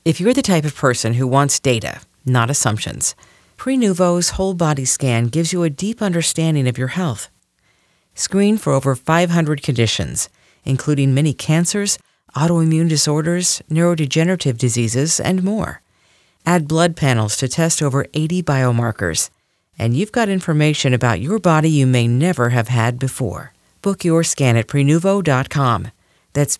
If you're the type of person who wants data, not assumptions, Prenuvo's whole body scan gives you a deep understanding of your health. Screen for over 500 conditions, including many cancers, autoimmune disorders, neurodegenerative diseases, and more. Add blood panels to test over 80 biomarkers, and you've got information about your body you may never have had before. Book your scan at Prenuvo.com. That's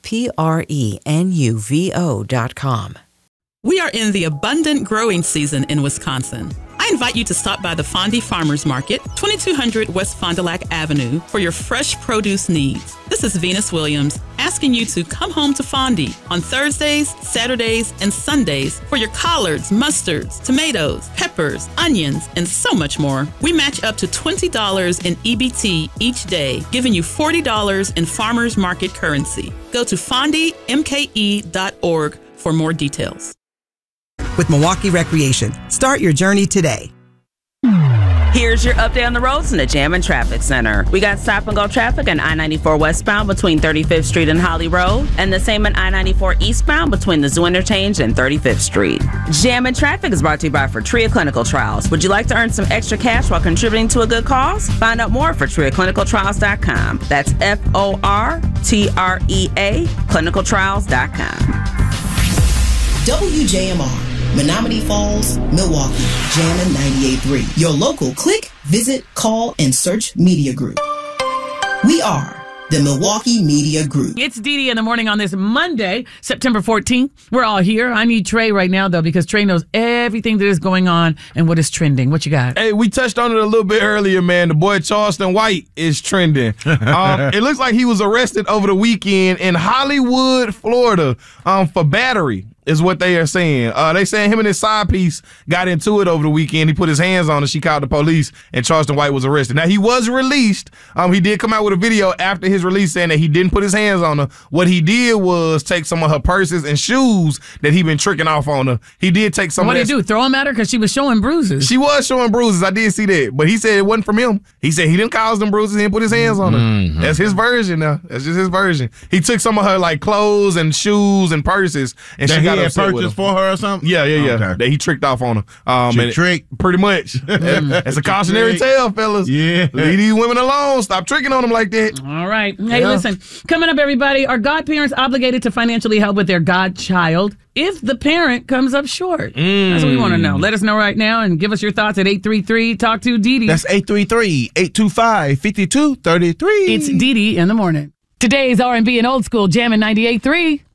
Prenuvo.com. We are in the abundant growing season in Wisconsin. I invite you to stop by the Fondy Farmers Market, 2200 West Fond du Lac Avenue, for your fresh produce needs. This is Venus Williams asking you to come home to Fondy on Thursdays, Saturdays, and Sundays for your collards, mustards, tomatoes, peppers, onions, and so much more. We match up to $20 in EBT each day, giving you $40 in farmers market currency. Go to fondymke.org for more details. With Milwaukee Recreation. Start your journey today. Here's your update on the roads in the Jam and Traffic Center. We got stop-and-go traffic on I-94 westbound between 35th Street and Holly Road, and the same on I-94 eastbound between the Zoo Interchange and 35th Street. Jam and Traffic is brought to you by Fortrea Clinical Trials. Would you like to earn some extra cash while contributing to a good cause? Find out more at FortreaClinicalTrials.com. That's FORTREA clinicaltrials.com. WJMR, Menominee Falls, Milwaukee, Jammin' 98.3. Your local click, visit, call, and search media group. We are the Milwaukee Media Group. It's Dee in the morning on this Monday, September 14th. We're all here. I need Trey right now, though, because Trey knows everything that is going on and what is trending. What you got? Hey, we touched on it a little bit earlier, man. The boy Charleston White is trending. It looks like he was arrested over the weekend in Hollywood, Florida, for battery. Is what they are saying. They saying him and his side piece got into it over the weekend. He put his hands on her. She called the police, and Charleston White was arrested. Now, he was released. He did come out with a video after his release saying that he didn't put his hands on her. What he did was take some of her purses and shoes that he been tricking off on her. He did take some What of did he do? Throw them at her? Because she was showing bruises. She was showing bruises. I did see that. But he said it wasn't from him. He said he didn't cause them bruises. He didn't put his hands on her. Mm-hmm. That's his version now. That's just his version. He took some of her like clothes and shoes and purses, and she got upset with him. For her or something? Yeah. Okay. That he tricked off on her. She tricked? Pretty much. That's a cautionary tale, fellas. Yeah. Leave these women alone. Stop tricking on them like that. All right. Hey, listen. Coming up, everybody, are godparents obligated to financially help with their godchild if the parent comes up short? That's what we want to know. Let us know right now and give us your thoughts at 833 Talk to Dee. That's 833-825-5233. It's Dee in the morning. Today's R&B and old school Jammin' 98.3.